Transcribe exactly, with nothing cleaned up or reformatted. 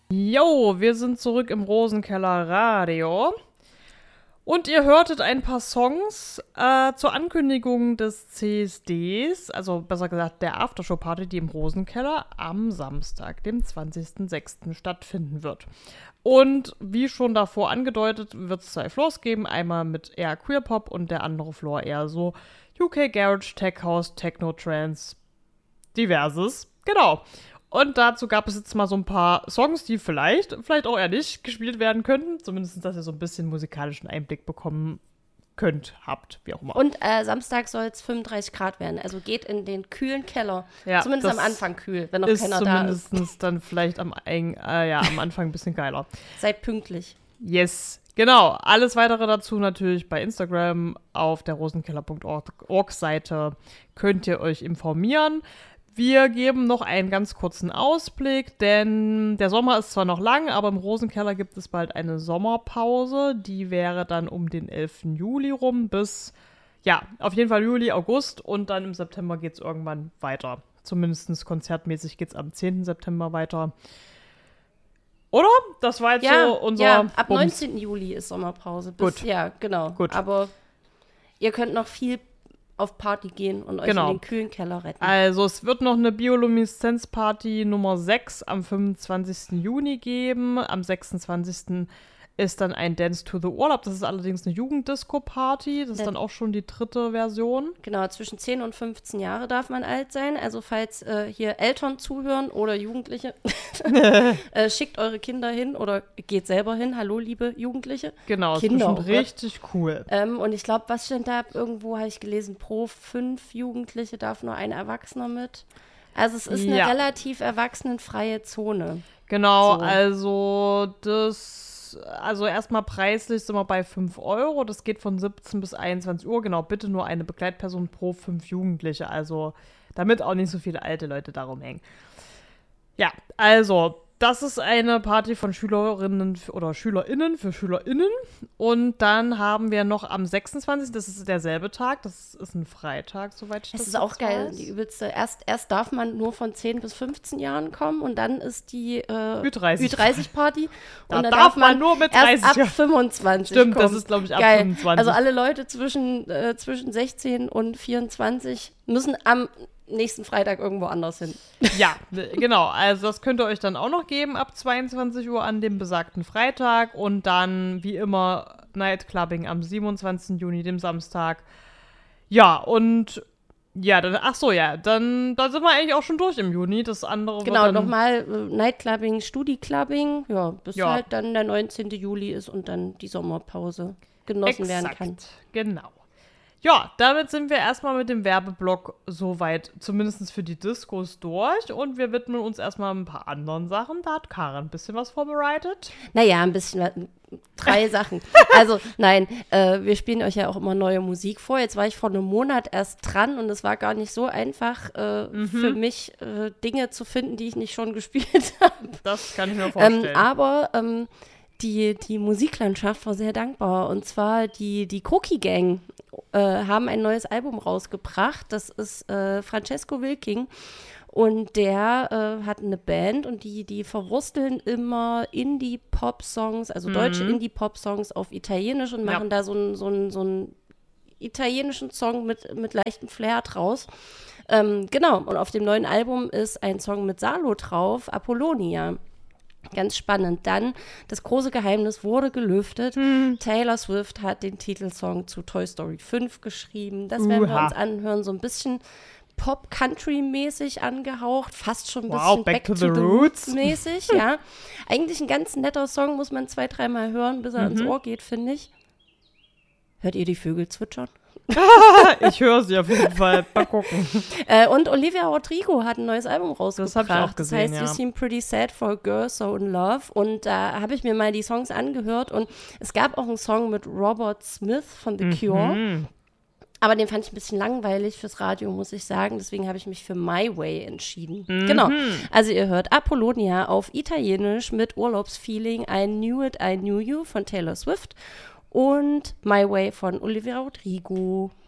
Jo, wir sind zurück im Rosenkeller Radio. Und ihr hörtet ein paar Songs äh, zur Ankündigung des C S Ds, also besser gesagt der Aftershow-Party, die im Rosenkeller am Samstag, dem zwanzigsten sechsten stattfinden wird. Und wie schon davor angedeutet, wird es zwei Floors geben. Einmal mit eher Queer-Pop und der andere Floor eher so U K Garage, Tech House, Techno, Trance, diverses. Genau. Und dazu gab es jetzt mal so ein paar Songs, die vielleicht, vielleicht auch eher nicht gespielt werden könnten. Zumindest, dass ihr so ein bisschen musikalischen Einblick bekommen könnt, habt, wie auch immer. Und äh, Samstag soll es fünfunddreißig Grad werden. Also geht in den kühlen Keller. Ja, zumindest am Anfang kühl, wenn noch keiner da ist. Zumindest dann vielleicht am, äh, ja, am Anfang ein bisschen geiler. Seid pünktlich. Yes, genau. Alles Weitere dazu natürlich bei Instagram auf der rosenkeller punkt org Seite könnt ihr euch informieren. Wir geben noch einen ganz kurzen Ausblick, denn der Sommer ist zwar noch lang, aber im Rosenkeller gibt es bald eine Sommerpause. Die wäre dann um den elften Juli rum bis, ja, auf jeden Fall Juli, August und dann im September geht es irgendwann weiter. Zumindest konzertmäßig geht es am zehnten September weiter. Oder? Das war jetzt ja, so unser Ja, ab Bums. neunzehnten Juli ist Sommerpause. Bis, Gut. Ja, genau. Gut. Aber ihr könnt noch viel auf Party gehen und euch Genau. in den kühlen Keller retten. Also es wird noch eine Biolumineszenz-Party Nummer sechs am fünfundzwanzigsten Juni geben. Am sechsundzwanzigsten ist dann ein Dance to the Urlaub. Das ist allerdings eine Jugenddisco-Party. Das ist Ja. dann auch schon die dritte Version. Genau, zwischen zehn und fünfzehn Jahre darf man alt sein. Also falls äh, hier Eltern zuhören oder Jugendliche, äh, schickt eure Kinder hin oder geht selber hin. Hallo, liebe Jugendliche. Genau, Kinder, das ist oh bestimmt richtig cool. Ähm, und ich glaube, was stand da? Irgendwo habe ich gelesen, pro fünf Jugendliche darf nur ein Erwachsener mit. Also es ist eine Ja. relativ erwachsenenfreie Zone. Genau, So. also das, also erstmal preislich sind wir bei fünf Euro. Das geht von siebzehn bis einundzwanzig Uhr. Genau, bitte nur eine Begleitperson pro fünf Jugendliche. Also damit auch nicht so viele alte Leute darum hängen. Ja, also das ist eine Party von Schülerinnen f- oder SchülerInnen für SchülerInnen. Und dann haben wir noch am sechsundzwanzigsten, das ist derselbe Tag, das ist ein Freitag, soweit ich Das das ist auch jetzt geil, weiß. die übelste. Erst, erst darf man nur von zehn bis fünfzehn Jahren kommen und dann ist die äh, Ü dreißig. Ü dreißig Party. Da und dann darf man nur mit dreißig erst ab Jahren. fünfundzwanzig Stimmt, kommen. das ist, glaube ich, ab geil. fünfundzwanzig. Also alle Leute zwischen, äh, zwischen sechzehn und vierundzwanzig müssen am nächsten Freitag irgendwo anders hin. Ja, genau. Also das könnt ihr euch dann auch noch geben ab zweiundzwanzig Uhr an dem besagten Freitag. Und dann, wie immer, Nightclubbing am siebenundzwanzigsten Juni, dem Samstag. Ja, und ja, dann, ach so, ja, dann, dann sind wir eigentlich auch schon durch im Juni. Das andere Genau, wird dann, nochmal äh, Nightclubbing, Studi-Clubbing, ja, bis Ja. halt dann der neunzehnten Juli ist und dann die Sommerpause genossen werden Exakt, kann. genau. Ja, damit sind wir erstmal mit dem Werbeblock soweit, zumindest für die Diskos durch. Und wir widmen uns erstmal ein paar anderen Sachen. Da hat Karen ein bisschen was vorbereitet. Naja, ein bisschen, was- drei Sachen. Also, nein, äh, wir spielen euch ja auch immer neue Musik vor. Jetzt war ich vor einem Monat erst dran und es war gar nicht so einfach äh, Mhm. für mich, äh, Dinge zu finden, die ich nicht schon gespielt habe. Das kann ich mir vorstellen. Ähm, aber ähm, die, die Musiklandschaft war sehr dankbar. Und zwar die, die Cookie Gang äh, haben ein neues Album rausgebracht. Das ist äh, Francesco Wilking. Und der äh, hat eine Band und die, die verwursteln immer Indie-Pop-Songs, also deutsche Indie-Pop-Songs auf Italienisch und Ja. machen da so einen so einen- so einen italienischen Song mit, mit leichtem Flair draus. Ähm, genau, und auf dem neuen Album ist ein Song mit Salo drauf, Apollonia. Ganz spannend. Dann, das große Geheimnis wurde gelüftet. Taylor Swift hat den Titelsong zu Toy Story fünf geschrieben. Das werden wir Uha. uns anhören. So ein bisschen Pop-Country-mäßig angehaucht. Fast schon ein Wow, bisschen back to the roots. mäßig, ja. Eigentlich ein ganz netter Song, muss man zwei, dreimal hören, bis er Mhm. ins Ohr geht, finde ich. Hört ihr die Vögel zwitschern? Ich höre sie auf jeden Fall. Mal gucken. Äh, und Olivia Rodrigo hat ein neues Album rausgebracht. Das habe ich auch gesehen, Das heißt, ja. You Seem Pretty Sad for a Girl So in Love. Und da habe ich mir mal die Songs angehört. Und es gab auch einen Song mit Robert Smith von The Cure. Mhm. Aber den fand ich ein bisschen langweilig fürs Radio, muss ich sagen. Deswegen habe ich mich für My Way entschieden. Mhm. Genau. Also ihr hört Apollonia auf Italienisch mit Urlaubsfeeling. I Knew It, I Knew You von Taylor Swift. Und My Way von Olivia Rodrigo.